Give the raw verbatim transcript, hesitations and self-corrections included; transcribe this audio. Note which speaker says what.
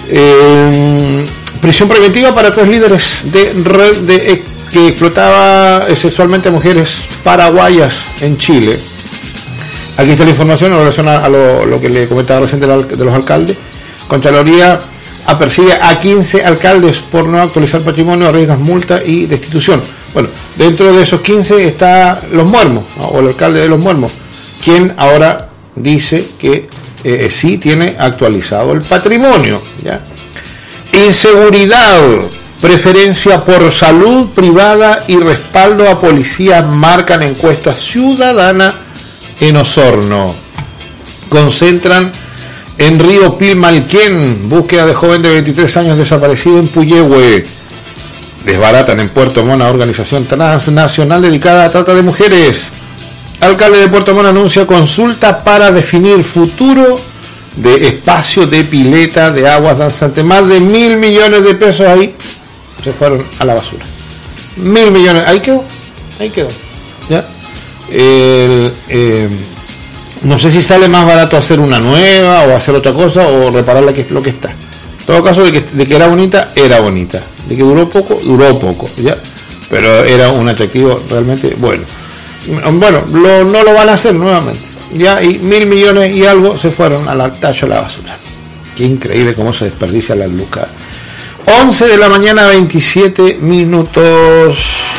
Speaker 1: Eh, prisión preventiva para tres líderes de red de, que explotaba sexualmente a mujeres paraguayas en Chile. Aquí está la información en relación a lo, lo que le comentaba recién de, la, de los alcaldes. Contraloría apercibe a quince alcaldes por no actualizar patrimonio, arriesgas multa y destitución. Bueno, dentro de esos quince está Los Muermos, ¿no? O el alcalde de Los Muermos, quien ahora dice que eh, sí tiene actualizado el patrimonio, ¿ya? Inseguridad, preferencia por salud privada y respaldo a policía marcan encuesta ciudadana en Osorno. Concentran en Río Pilmalquén, búsqueda de joven de veintitrés años desaparecido en Puyehue. Desbaratan en Puerto Montt, organización transnacional dedicada a trata de mujeres. Alcalde de Puerto Montt anuncia consulta para definir futuro de espacio de pileta de aguas danzantes. Más de mil millones de pesos ahí se fueron a la basura. Mil millones, ahí quedó, ahí quedó. ¿Ya? El, eh, no sé si sale más barato hacer una nueva o hacer otra cosa o reparar la que, lo que está. En todo caso, de que, de que era bonita, era bonita. De que duró poco, duró poco, ¿ya? Pero era un atractivo realmente bueno. Bueno, lo, no lo van a hacer nuevamente. Ya, y mil millones y algo se fueron al tacho a la basura. Qué increíble cómo se desperdicia la lucas. once de la mañana, veintisiete minutos.